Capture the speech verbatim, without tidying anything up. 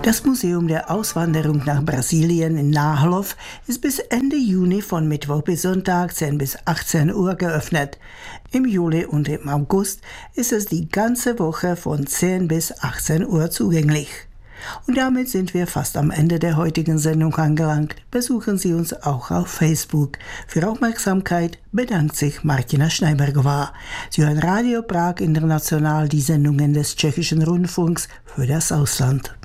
Das Museum der Auswanderung nach Brasilien in Náchylov ist bis Ende Juni von Mittwoch bis Sonntag zehn bis achtzehn Uhr geöffnet. Im Juli und im August ist es die ganze Woche von zehn bis achtzehn Uhr zugänglich. Und damit sind wir fast am Ende der heutigen Sendung angelangt. Besuchen Sie uns auch auf Facebook. Für Aufmerksamkeit bedankt sich Martina Schneibergová. Sie hören Radio Prag International, die Sendungen des Tschechischen Rundfunks für das Ausland.